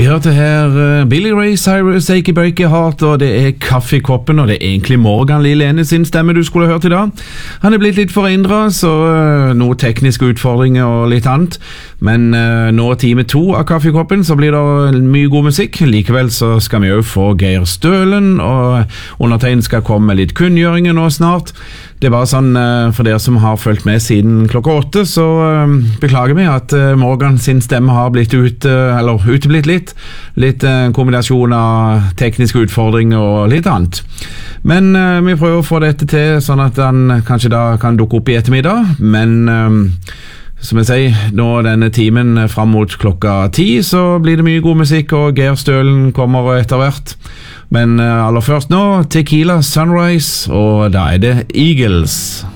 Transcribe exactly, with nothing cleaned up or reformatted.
Vi hørte her uh, Billy Ray Cyrus, Achy Breaky Heart, og det er Kaffe i koppen, og det er egentlig Morgan Lee Lene sin stemme du skulle hørt i dag. Han er blitt litt forhindret, så uh, noen tekniske utfordringer og litt annet, men uh, nå time to av Kaffe i koppen så blir det mye god musikk. Likevel så skal vi jo få Geir Stølen, og undertegn skal komme med litt kunngjøringer nå snart. Det var sånn, uh, for dere som har fulgt med siden klokka åtte, så uh, beklager vi at uh, Morgan sin stemme har blitt ut, uh, eller uteblitt litt. Litt uh, kombinasjon av tekniske utfordringer og litt annet. Men uh, vi prøver å få dette til sånn at han kanskje da kan dukke opp i ettermiddag. Men um, som jeg sier, nå denne timen fram mot klokka ti så blir det mye god musikk, og Geir Stølen kommer etter hvert. Men uh, aller først nå Tequila Sunrise, og da er det Eagles.